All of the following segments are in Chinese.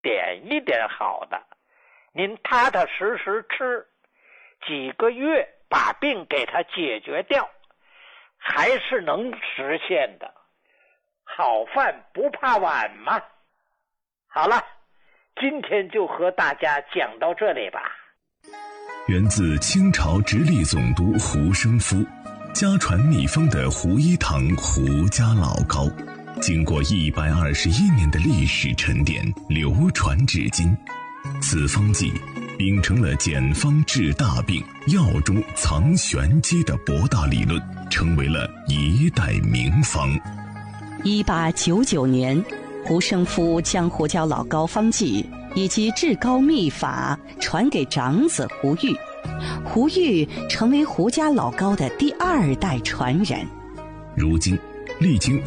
点一点好的，您踏踏实实吃，几个月把病给它解决掉，还是能实现的。好饭不怕晚嘛。好了，今天就和大家讲到这里吧。 源自清朝直隶总督胡生夫，家传秘方的胡一堂胡家老膏，经过121年的历史沉淀，流传至今。此方剂秉承了简方治大病、药中藏玄机的博大理论，成为了一代名方。 1899年，胡生夫将胡椒老膏方剂以及治膏秘法传给长子胡玉，胡玉成为胡家老膏的第2代传人。 如今历经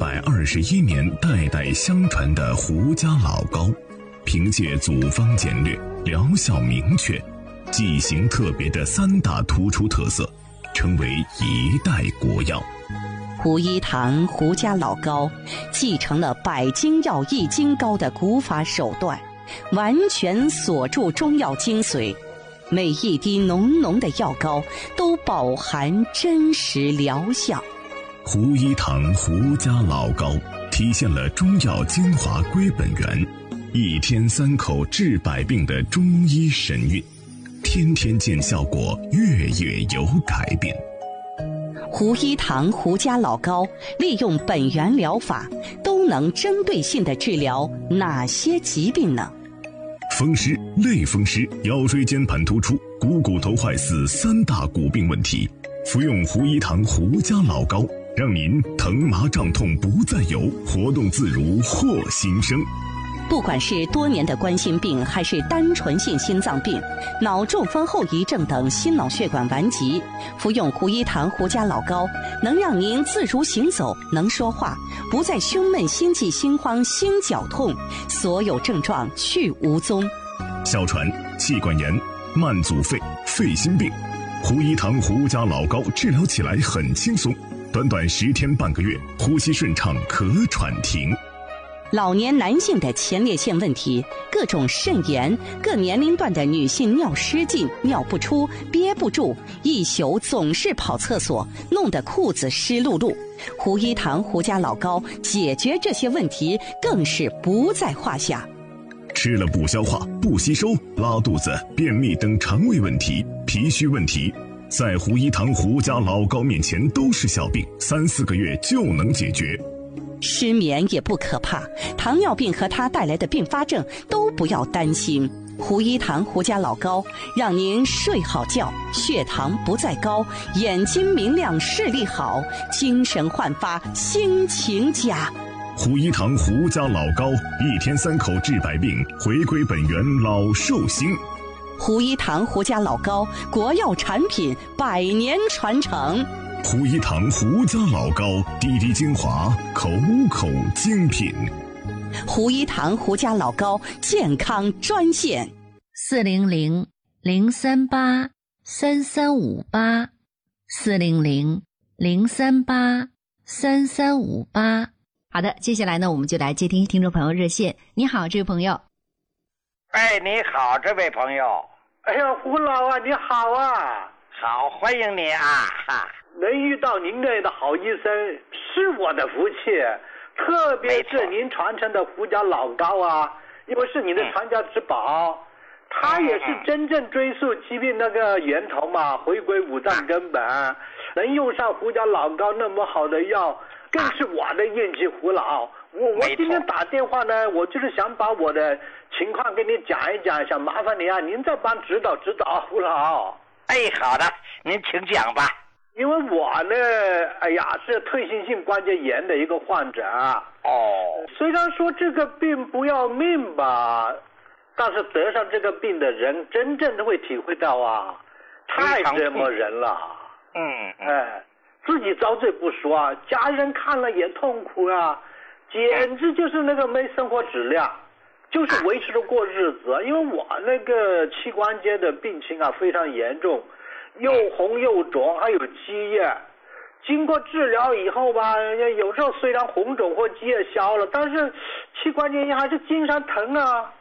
121年代代相传的胡家老膏，凭借组方简略、疗效明确、剂型特别的3大突出特色，成为一代国药。 胡一堂胡家老膏继承了百金药易筋膏的古法手段，完全锁住中药精髓，每一滴浓浓的药膏都饱含真实疗效。 胡一堂胡家老膏体现了中药精华归本源，1天3口治百病的中医神韵，天天见效果，月月有改变。 胡一堂胡家老膏利用本源疗法，都能针对性地治疗哪些疾病呢？ 风湿、类风湿、腰椎间盘突出、股头坏死3大骨病问题，服用胡一堂胡家老膏，让您疼麻胀痛不再有，活动自如获新生。 不管是多年的冠心病，还是单纯性心脏病、脑中风后遗症等心脑血管顽疾，服用胡一堂胡家老膏，能让您自如行走，能说话，不再胸闷、心悸、心慌、心绞痛，所有症状去无踪。 哮喘、气管炎、慢阻肺、肺心病，胡一堂胡家老膏治疗起来很轻松，短短10天半个月，呼吸顺畅，咳喘停。 老年男性的前列腺问题，各种肾炎，各年龄段的女性尿失禁、尿不出、憋不住，一宿总是跑厕所，弄得裤子湿漉漉。胡一堂胡家老膏解决这些问题更是不在话下。 吃了不消化、不吸收、拉肚子、便秘等肠胃问题、脾虚问题，在胡一堂胡家老膏面前都是小病，3、4个月就能解决。 失眠也不可怕，糖尿病和它带来的并发症都不要担心。胡一堂胡家老膏让您睡好觉，血糖不再高，眼睛明亮，视力好，精神焕发，心情佳。 胡一堂胡家老膏1天3口治百病，回归本源老寿星。 胡一堂胡家老膏国药产品，100年传承。 胡一堂胡家老膏滴滴精华，口口精品。 胡一堂胡家老膏健康专线 400-038-3358，400-038-3358。好的，接下来呢，我们就来接听听众朋友热线。你好，这位朋友。 哎，你好，这位朋友。 哎呀，胡老啊，你好啊！ 好，欢迎你啊！哈， 能遇到您这样的好医生是我的福气，特别是您传承的胡家老膏啊，因为是您的传家之宝，它也是真正追溯疾病那个源头嘛，回归五脏根本，能用上胡家老膏那么好的药，更是我的运气，胡老。我今天打电话呢，我就是想把我的情况跟你讲一讲，想麻烦你啊，您再帮指导指导，胡老。 哎，好的，您请讲吧。 因为我呢，哎呀，是退行性关节炎的一个患者。 哦。 虽然说这个病不要命吧，但是得上这个病的人真正都会体会到啊，太折磨人了。自己遭罪不说啊，家人看了也痛苦啊，简直就是那个没生活质量。就是维持着过日子，因为我那个膝关节的病情啊非常严重，又红又肿，还有积液。经过治疗以后吧，有时候虽然红肿或积液消了，但是膝关节炎还是经常疼啊。